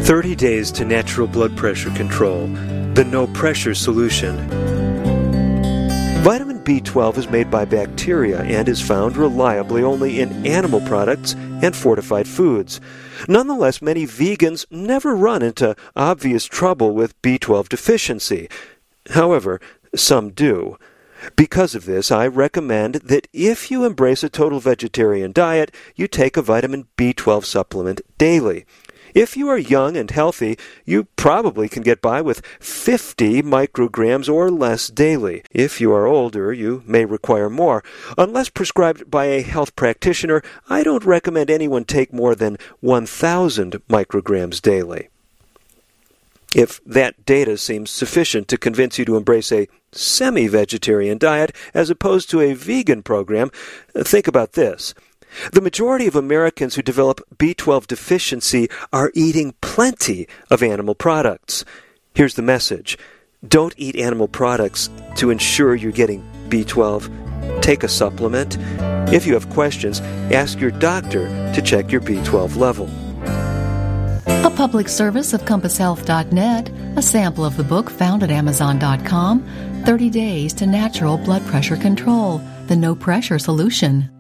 30 Days to Natural Blood Pressure Control, the no-pressure solution. Vitamin B12 is made by bacteria and is found reliably only in animal products and fortified foods. Nonetheless, many vegans never run into obvious trouble with B12 deficiency. However, some do. Because of this, I recommend that if you embrace a total vegetarian diet, you take a vitamin B12 supplement daily. If you are young and healthy, you probably can get by with 50 micrograms or less daily. If you are older, you may require more. Unless prescribed by a health practitioner, I don't recommend anyone take more than 1,000 micrograms daily. If that data seems sufficient to convince you to embrace a semi-vegetarian diet as opposed to a vegan program, think about this. The majority of Americans who develop B12 deficiency are eating plenty of animal products. Here's the message. Don't eat animal products to ensure you're getting B12. Take a supplement. If you have questions, ask your doctor to check your B12 level. A public service of CompassHealth.net, a sample of the book found at Amazon.com, 30 Days to Natural Blood Pressure Control, the No Pressure Solution.